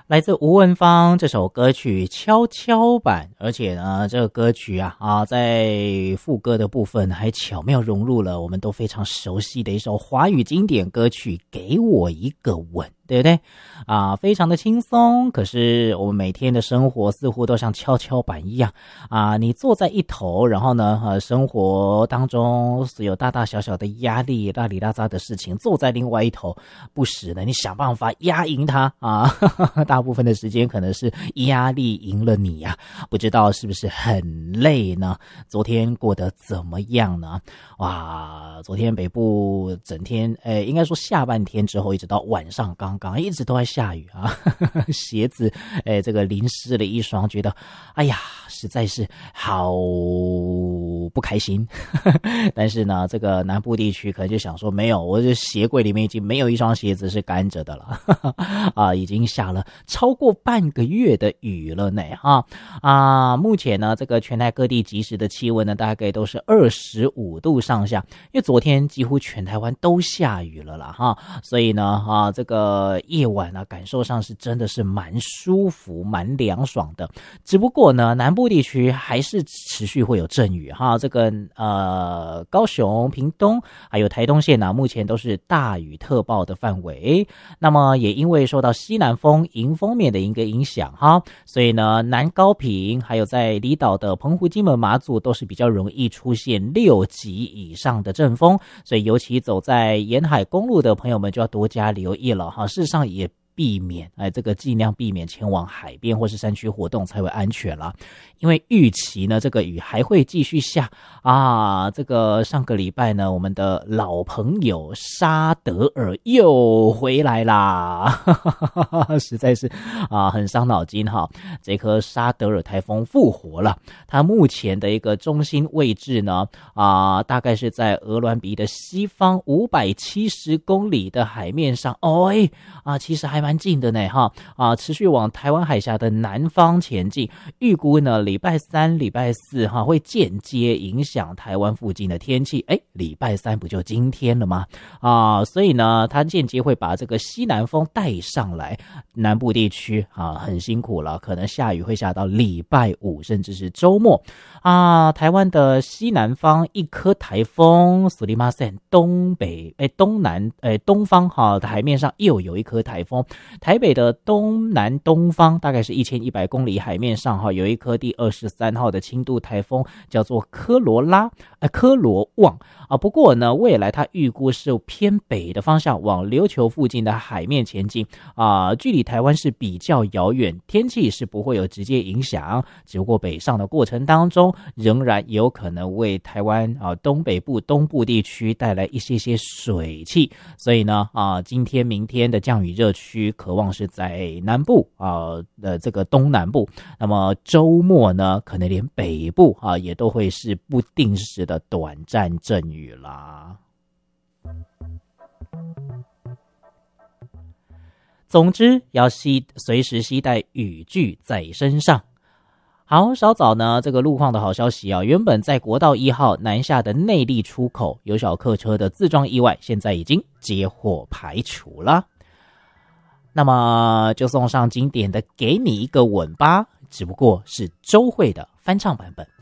来自吴文芳这首歌曲跷跷板，而且呢，这个歌曲在副歌的部分还巧妙融入了我们都非常熟悉的一首华语经典歌曲《给我一个吻》，对不对？非常的轻松，可是我们每天的生活似乎都像跷跷板一样你坐在一头，然后呢，生活当中有大大小小的压力、拉里拉杂的事情，坐在另外一头，不时的你想办法压赢它大部分的时间可能是压力赢了你不知道是不是很累呢？昨天过得怎么样呢？昨天北部整天应该说下半天之后一直到晚上刚刚一直都在下雨鞋子这个淋湿了一双，觉得实在是好不开心但是呢，这个南部地区可能就想说，没有，我这鞋柜里面已经没有一双鞋子是干着的了已经下了超过半个月的雨了呢目前呢，这个全台各地即时的气温呢，大概都是25度上下，因为昨天几乎全台湾都下雨了啦所以呢这个夜晚感受上是真的是蛮舒服蛮凉爽的，只不过呢，南部地区还是持续会有阵雨这个高雄、屏东还有台东县目前都是大雨特报的范围。那么也因为受到西南风迎风面的一个影响所以呢，南高屏还有在离岛的澎湖、金门、马祖都是比较容易出现6级以上的阵风，所以尤其走在沿海公路的朋友们就要多加留意了事实上也避免这个尽量避免前往海边或是山区活动才会安全啦。因为预期呢，这个雨还会继续下这个上个礼拜呢，我们的老朋友沙德尔又回来啦实在是很伤脑筋这颗沙德尔台风复活了，它目前的一个中心位置呢大概是在鹅銮鼻的西方570公里的海面上其实还蛮近的呢持续往台湾海峡的南方前进，预估呢礼拜3、礼拜4会间接影响台湾附近的天气。礼拜3不就今天了吗？所以呢，它间接会把这个西南风带上来，南部地区很辛苦了，可能下雨会下到礼拜5甚至是周末台湾的西南方一颗台风苏里马森东方的海面上又有一颗台风，台北的东南东方大概是1100公里海面上有一颗第23号的轻度台风，叫做科罗旺不过呢，未来它预估是偏北的方向往琉球附近的海面前进距离台湾是比较遥远，天气是不会有直接影响，只不过北上的过程当中仍然有可能为台湾东北部东部地区带来一些水汽，所以呢今天明天的降雨热区渴望是在南部的这个东南部，那么周末呢可能连北部也都会是不定时的短暂阵雨啦。总之要随时携带雨具在身上。好，稍早呢，这个路况的好消息原本在国道1号南下的内壢出口有小客车的自撞意外，现在已经接获排除了。那么就送上经典的《给你一个吻吧》，只不过是周蕙的翻唱版本。